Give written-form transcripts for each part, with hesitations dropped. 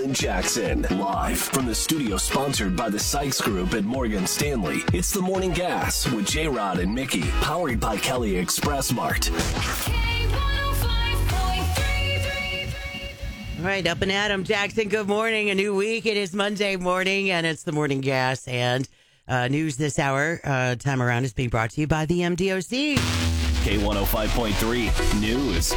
Jackson, live from the studio sponsored by the Sykes Group at Morgan Stanley. It's the Morning Gas with J-Rod and Mickey, powered by Kelly Express Mart. All right, up and Adam Jackson, good morning. A new week. It is Monday morning, and it's the Morning Gas. And news this hour, time around, is being brought to you by the MDOC. K105.3 News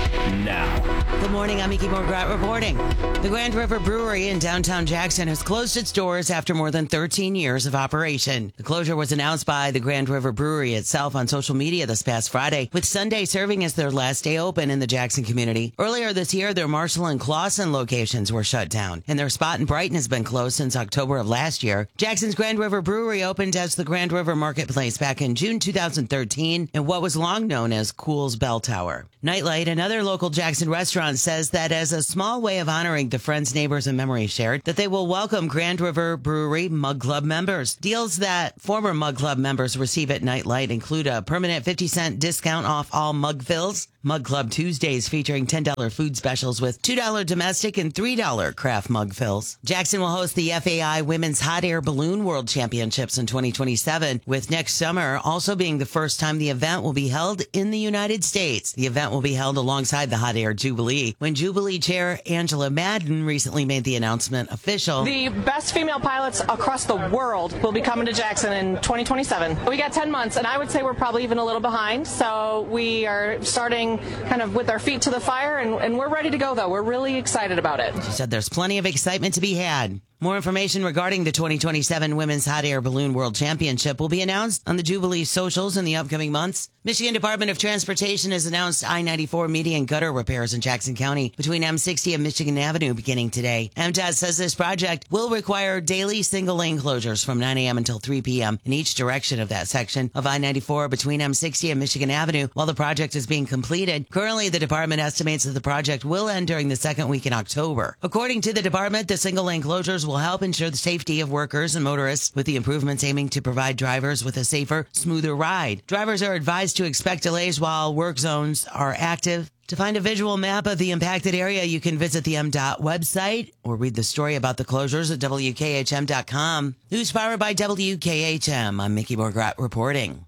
now. Good morning, I'm Mickey Morgrat reporting. The Grand River Brewery in downtown Jackson has closed its doors after more than 13 years of operation. The closure was announced by the Grand River Brewery itself on social media this past Friday, with Sunday serving as their last day open in the Jackson community. Earlier this year, their Marshall and Clawson locations were shut down, and their spot in Brighton has been closed since October of last year. Jackson's Grand River Brewery opened as the Grand River Marketplace back in June 2013 in what was long known as Cool's Bell Tower. Nightlight, another local Jackson restaurant, says that as a small way of honoring the friends, neighbors, and memories shared, that they will welcome Grand River Brewery Mug Club members. Deals that former Mug Club members receive at Nightlight include a permanent 50-cent discount off all mug fills, Mug Club Tuesdays featuring $10 food specials with $2 domestic and $3 craft mug fills. Jackson will host the FAI Women's Hot Air Balloon World Championships in 2027, with next summer also being the first time the event will be held in the United States. The event will be held alongside the Hot Air Jubilee, when Jubilee Chair Angela Madden recently made the announcement official. The best female pilots across the world will be coming to Jackson in 2027. We got 10 months, and I would say we're probably even a little behind, so we are starting kind of with our feet to the fire, and we're ready to go, though. We're really excited about it. She said there's plenty of excitement to be had. More information regarding the 2027 Women's Hot Air Balloon World Championship will be announced on the Jubilee socials in the upcoming months. Michigan Department of Transportation has announced I-94 median gutter repairs in Jackson County between M60 and Michigan Avenue beginning today. MDOT says this project will require daily single-lane closures from 9 a.m. until 3 p.m. in each direction of that section of I-94 between M60 and Michigan Avenue while the project is being completed. Currently, the department estimates that the project will end during the second week in October. According to the department, the single-lane closures will help ensure the safety of workers and motorists, with the improvements aiming to provide drivers with a safer, smoother ride. Drivers are advised to expect delays while work zones are active. To find a visual map of the impacted area, you can visit the MDOT website or read the story about the closures at WKHM.com. News powered by WKHM. I'm Mickey Morgrat reporting.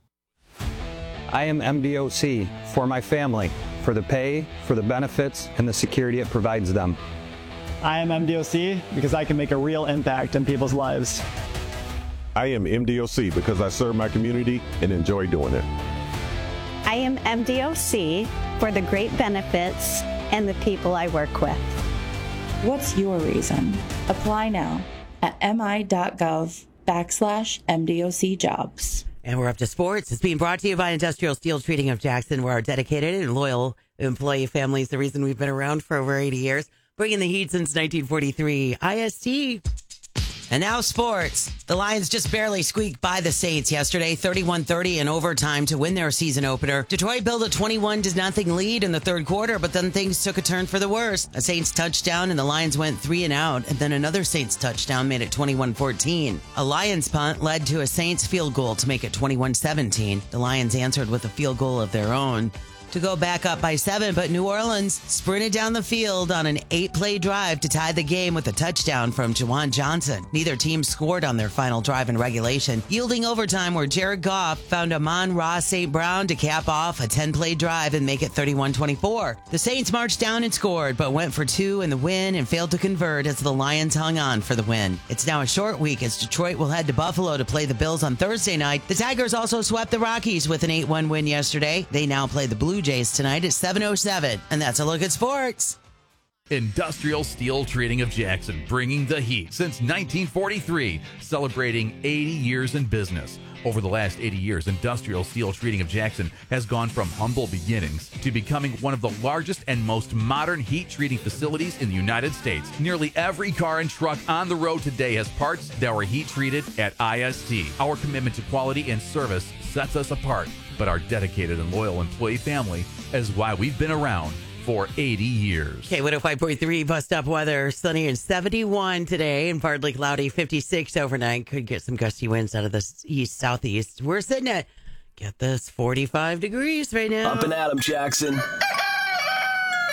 I am MDOC for my family, for the pay, for the benefits, and the security it provides them. I am MDOC because I can make a real impact in people's lives. I am MDOC because I serve my community and enjoy doing it. I am MDOC for the great benefits and the people I work with. What's your reason? Apply now at mi.gov/MDOC jobs. And we're up to sports. It's being brought to you by Industrial Steel Treating of Jackson, where our dedicated and loyal employee family is the reason we've been around for over 80 years. Bringing the heat since 1943. IST. And now sports. The Lions just barely squeaked by the Saints yesterday, 31-30 in overtime to win their season opener. Detroit built a 21-0 lead in the third quarter, but then things took a turn for the worse. A Saints touchdown and the Lions went 3 and out, and then another Saints touchdown made it 21-14. A Lions punt led to a Saints field goal to make it 21-17. The Lions answered with a field goal of their own to go back up by 7, but New Orleans sprinted down the field on an 8-play drive to tie the game with a touchdown from Jawan Johnson. Neither team scored on their final drive in regulation, yielding overtime where Jared Goff found Amon-Ra St. Brown to cap off a 10-play drive and make it 31-24. The Saints marched down and scored, but went for 2 in the win and failed to convert as the Lions hung on for the win. It's now a short week as Detroit will head to Buffalo to play the Bills on Thursday night. The Tigers also swept the Rockies with an 8-1 win yesterday. They now play the Blue Jays tonight at 7:07. And that's a look at sports. Industrial Steel Treating of Jackson, bringing the heat since 1943, celebrating 80 years in business. Over the last 80 years, Industrial Steel Treating of Jackson has gone from humble beginnings to becoming one of the largest and most modern heat treating facilities in the United States. Nearly every car and truck on the road today has parts that were heat treated at IST. Our commitment to quality and service sets us apart, but our dedicated and loyal employee family is why we've been around for 80 years. K105.3 bus stop weather. Sunny and 71 today and partly cloudy, 56 overnight. Could get some gusty winds out of the east, southeast. We're sitting at, get this, 45 degrees right now. Up and Adam Jackson.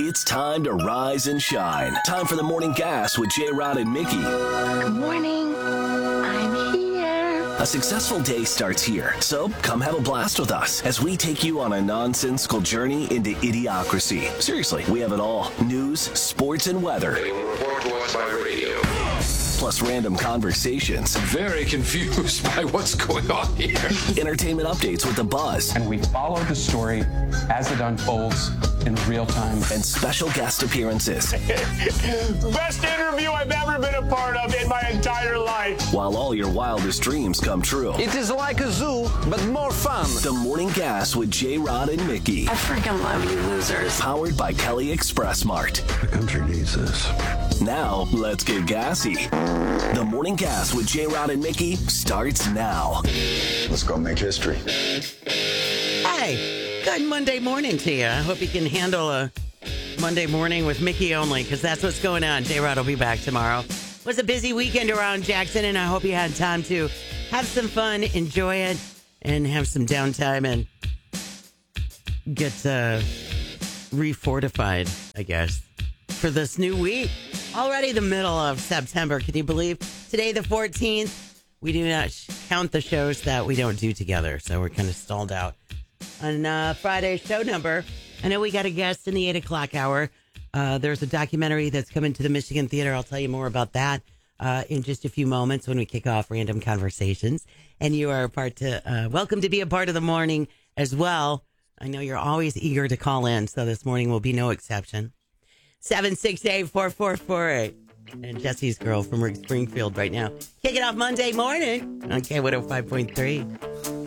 It's time to rise and shine. Time for the Morning Gas with J-Rod and Mickey. Good morning. I'm here. A successful day starts here, so come have a blast with us as we take you on a nonsensical journey into idiocracy. Seriously, we have it all. News, sports, and weather. Report to us by radio. Plus random conversations. Very confused by what's going on here. Entertainment updates with the buzz. And we follow the story as it unfolds in real time. And special guest appearances. Best interview I've ever been a part of in my entire life. While all your wildest dreams come true. It is like a zoo, but more fun. The Morning Gas with J-Rod and Mickey. I freaking love you losers. Powered by Kelly Express Mart. The country needs this. Now, let's get gassy. The Morning Gas with J-Rod and Mickey starts now. Let's go make history. Hey, good Monday morning to you. I hope you can handle a Monday morning with Mickey only, because that's what's going on. J-Rod will be back tomorrow. It was a busy weekend around Jackson, and I hope you had time to have some fun, enjoy it, and have some downtime and get refortified, I guess, for this new week. Already the middle of September. Can you believe? Today, the 14th, we do not count the shows that we don't do together. So we're kind of stalled out on Friday's show number. I know we got a guest in the 8 o'clock hour. There's a documentary that's coming to the Michigan Theater. I'll tell you more about that in just a few moments when we kick off Random Conversations. And you are welcome to be a part of the morning as well. I know you're always eager to call in, so this morning will be no exception. 768-4448. And Jesse's girl from Rick Springfield right now. Kicking off Monday morning on K105.3.